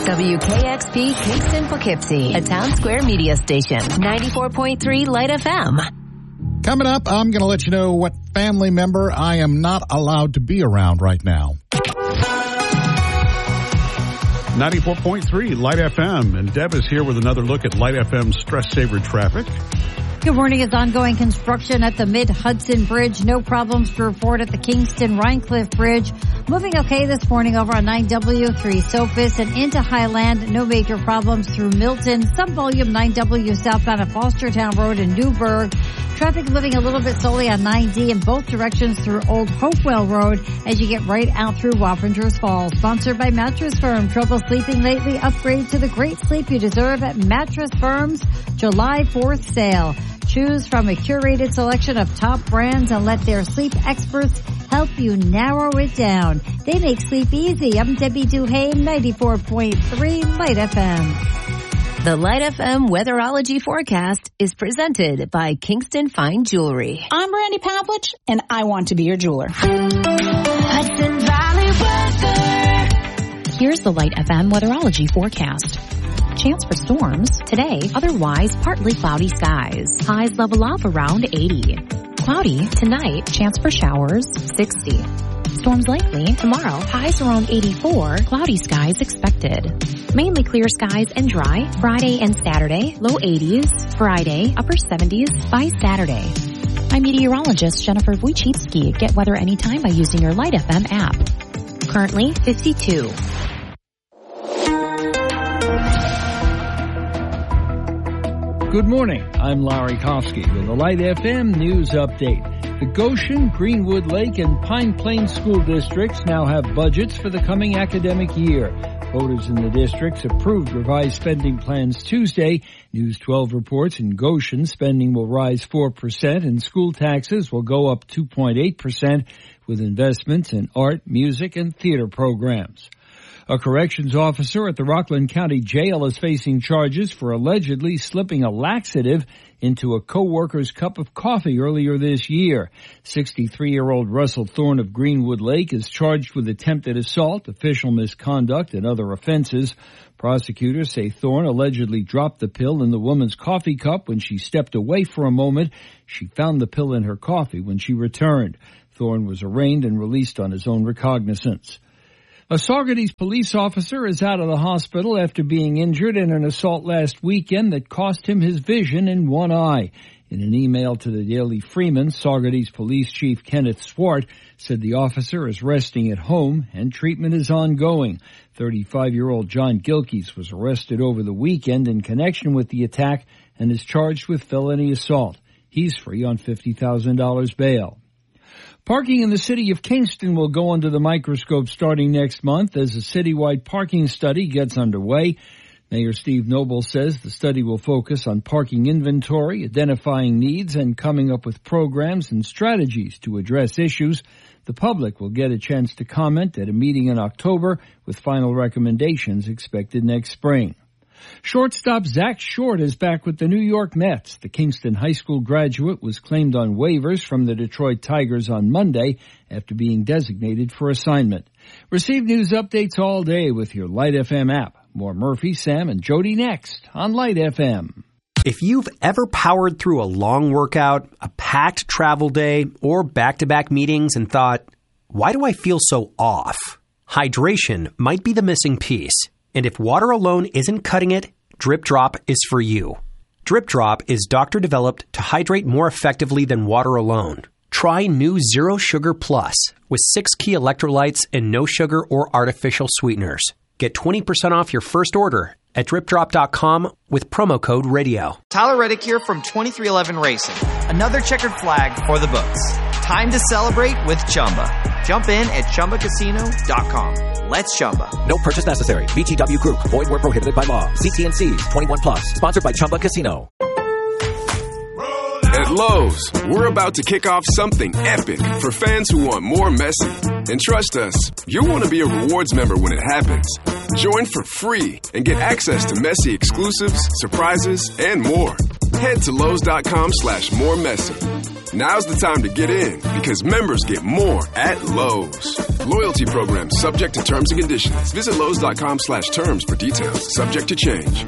WKXP Kingston Poughkeepsie, a Town Square media station. 94.3 Light FM. Coming up, I'm going to let you know what family member I am not allowed to be around right now. 94.3 Light FM. And Deb is here with another look at Light FM's Stress Saver traffic. Good morning. It's ongoing construction at the Mid-Hudson Bridge. No problems to report at the Kingston-Rhinecliff Bridge. Moving okay this morning over on 9W through Sophis and into Highland. No major problems through Milton. Some volume 9W southbound at Fostertown Road in Newburgh. Traffic moving a little bit slowly on 9D in both directions through Old Hopewell Road as you get right out through Wappingers Falls. Sponsored by Mattress Firm. Trouble sleeping lately? Upgrade to the great sleep you deserve at Mattress Firm's July 4th sale. Choose from a curated selection of top brands and let their sleep experts help you narrow it down. They make sleep easy. I'm Debbie Duhane, 94.3 Light FM. The Light FM Weatherology Forecast is presented by Kingston Fine Jewelry. I'm Brandy Pavlich, and I want to be your jeweler. Hudson Valley weather. Here's the Light FM Weatherology Forecast. Chance for storms today, otherwise partly cloudy skies. Highs level off around 80. Cloudy tonight, chance for showers 60. Storms likely tomorrow, highs around 84. Cloudy skies expected. Mainly clear skies and dry Friday and Saturday, low 80s. Friday, upper 70s by Saturday. I'm meteorologist Jennifer Wojcicki. Get weather anytime by using your Light FM app. Currently 52. Good morning. I'm Larry Kofsky with a Light FM news update. The Goshen, Greenwood Lake, and Pine Plains school districts now have budgets for the coming academic year. Voters in the districts approved revised spending plans Tuesday. News 12 reports in Goshen spending will rise 4% and school taxes will go up 2.8% with investments in art, music, and theater programs. A corrections officer at the Rockland County Jail is facing charges for allegedly slipping a laxative into a co-worker's cup of coffee earlier this year. 63-year-old Russell Thorne of Greenwood Lake is charged with attempted assault, official misconduct, and other offenses. Prosecutors say Thorne allegedly dropped the pill in the woman's coffee cup when she stepped away for a moment. She found the pill in her coffee when she returned. Thorne was arraigned and released on his own recognizance. A Saugerties police officer is out of the hospital after being injured in an assault last weekend that cost him his vision in one eye. In an email to the Daily Freeman, Saugerties Police Chief Kenneth Swart said the officer is resting at home and treatment is ongoing. 35-year-old John Gilkes was arrested over the weekend in connection with the attack and is charged with felony assault. He's free on $50,000 bail. Parking in the city of Kingston will go under the microscope starting next month as a citywide parking study gets underway. Mayor Steve Noble says the study will focus on parking inventory, identifying needs, and coming up with programs and strategies to address issues. The public will get a chance to comment at a meeting in October with final recommendations expected next spring. Shortstop Zach Short is back with the New York Mets. The Kingston High School graduate was claimed on waivers from the Detroit Tigers on Monday after being designated for assignment. Receive news updates all day with your Light FM app. More Murphy, Sam, and Jody next on Light FM. If you've ever powered through a long workout, a packed travel day, or back-to-back meetings and thought, why do I feel so off? Hydration might be the missing piece. And if water alone isn't cutting it, Drip Drop is for you. Drip Drop is doctor-developed to hydrate more effectively than water alone. Try new Zero Sugar Plus with 6 key electrolytes and no sugar or artificial sweeteners. Get 20% off your first order at dripdrop.com with promo code RADIO. Tyler Reddick here from 2311 Racing. Another checkered flag for the books. Time to celebrate with Chumba. Jump in at ChumbaCasino.com. Let's Chumba. No purchase necessary. VGW Group. Void where prohibited by law. CT&Cs. 21 plus. Sponsored by Chumba Casino. At Lowe's, we're about to kick off something epic for fans who want more Messi. And trust us, you'll want to be a rewards member when it happens. Join for free and get access to Messi exclusives, surprises, and more. Head to Lowe's.com/more messy. Now's the time to get in because members get more at Lowe's. Loyalty program subject to terms and conditions. Visit Lowe's.com/terms for details. Subject to change.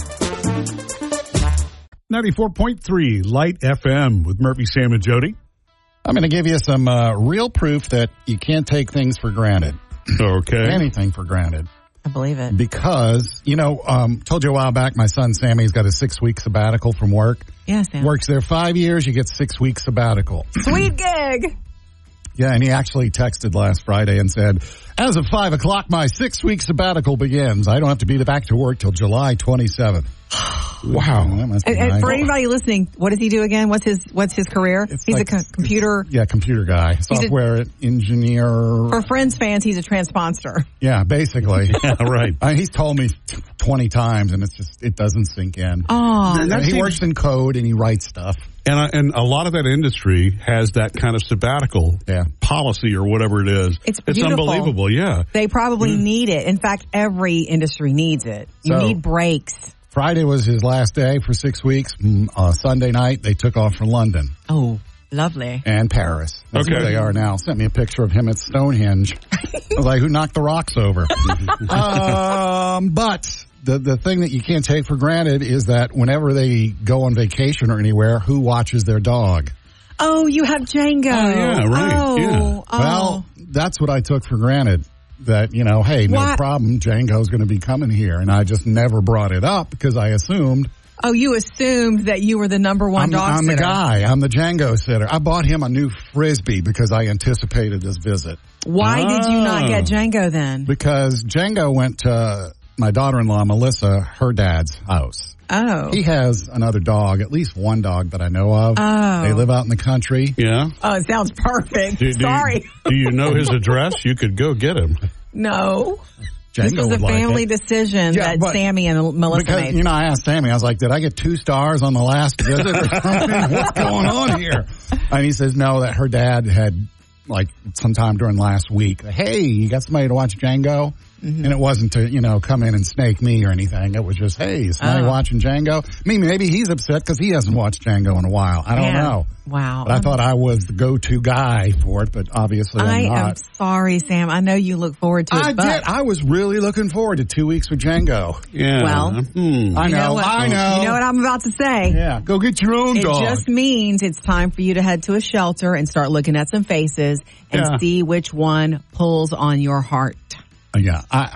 94.3 Light FM with Murphy, Sam, and Jody. I'm going to give you some real proof that you can't take things for granted. Okay. Anything for granted. I believe it. Because, told you a while back, my son Sammy's got a 6-week sabbatical from work. Yeah, Sam. Works there 5 years, you get 6 weeks sabbatical. Sweet gig. Yeah, and he actually texted last Friday and said, as of 5 o'clock, my 6-week sabbatical begins. I don't have to be back to work till July 27th. Wow. That must be nice. For anybody listening, what does he do again? What's his career? He's like a computer. Yeah, computer guy. Software engineer. For Friends fans, he's a transponder. Yeah, basically. Yeah, right. He's told me 20 times, and it doesn't sink in. Oh. He works in code, and he writes stuff. And a lot of that industry has that kind of sabbatical policy or whatever it is. It's unbelievable, yeah. They probably need it. In fact, every industry needs it. You need breaks. Friday was his last day for 6 weeks. Sunday night, they took off for London. Oh, lovely. And Paris. That's where they are now. Sent me a picture of him at Stonehenge. I was like, who knocked the rocks over? But the thing that you can't take for granted is that whenever they go on vacation or anywhere, who watches their dog? Oh, you have Django. Oh, yeah, right. Oh, yeah. Well, that's what I took for granted. That, hey, no problem, Django's going to be coming here. And I just never brought it up because I assumed. Oh, you assumed that you were the number one dog sitter. I'm the guy. I'm the Django sitter. I bought him a new Frisbee because I anticipated this visit. Why did you not get Django then? Because Django went to my daughter-in-law, Melissa, her dad's house. Oh. He has another dog, at least one dog that I know of. Oh. They live out in the country. Yeah. Oh, it sounds perfect. Sorry. Do you know his address? You could go get him. No. Django this was a family decision that Sammy and Melissa made. I asked Sammy, I was like, did I get 2 stars on the last visit or something? What's going on here? And he says, no, that her dad had, sometime during last week, hey, you got somebody to watch Django? Mm-hmm. And it wasn't to, come in and snake me or anything. It was just, hey, is somebody watching Django? Maybe he's upset because he hasn't watched Django in a while. I don't know. Wow. But I thought I was the go-to guy for it, but obviously I'm not. I am sorry, Sam. I know you look forward to it. I did. I was really looking forward to 2 weeks with Django. Yeah. Well, I know. You know what I'm about to say. Yeah. Go get your own dog. It just means it's time for you to head to a shelter and start looking at some faces and see which one pulls on your heart. Yeah,